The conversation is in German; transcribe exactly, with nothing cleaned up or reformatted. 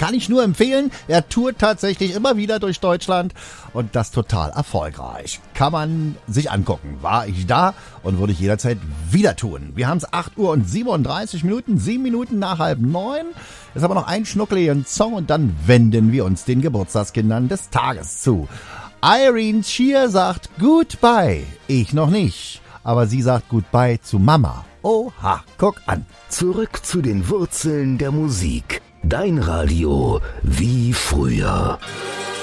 Kann ich nur empfehlen. Er tourt tatsächlich immer wieder durch Deutschland und das total erfolgreich. Kann man sich angucken. War ich da und würde ich jederzeit wieder tun. Wir haben es acht Uhr und siebenunddreißig Minuten, sieben Minuten nach halb neun. Jetzt haben wir noch einen schnuckeligen Song und dann wenden wir uns den Geburtstagskindern des Tages zu. Irene Shear sagt Goodbye. Ich noch nicht. Aber sie sagt Goodbye zu Mama. Oha, guck an. Zurück zu den Wurzeln der Musik. Dein Radio wie früher.